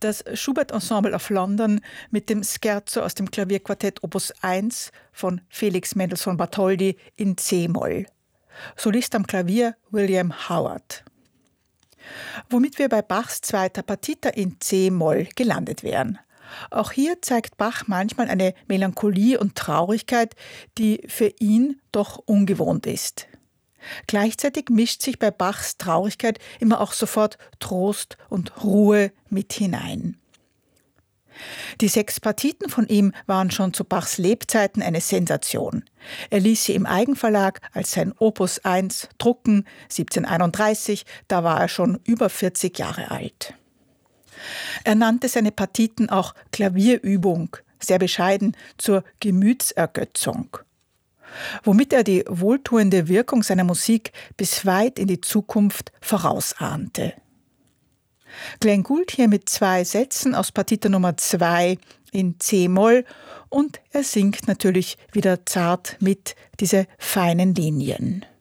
Das Schubert-Ensemble of London mit dem Scherzo aus dem Klavierquartett Opus 1 von Felix Mendelssohn Bartholdy in C-Moll. Solist am Klavier William Howard. Womit wir bei Bachs zweiter Partita in C-Moll gelandet wären. Auch hier zeigt Bach manchmal eine Melancholie und Traurigkeit, die für ihn doch ungewohnt ist. Gleichzeitig mischt sich bei Bachs Traurigkeit immer auch sofort Trost und Ruhe mit hinein. Die 6 Partiten von ihm waren schon zu Bachs Lebzeiten eine Sensation. Er ließ sie im Eigenverlag als sein Opus 1 drucken, 1731, da war er schon über 40 Jahre alt. Er nannte seine Partiten auch Klavierübung, sehr bescheiden, zur Gemütsergötzung. Womit er die wohltuende Wirkung seiner Musik bis weit in die Zukunft vorausahnte. Glenn Gould hier mit 2 Sätzen aus Partita Nummer 2 in C-Moll und er singt natürlich wieder zart mit, diese feinen Linien.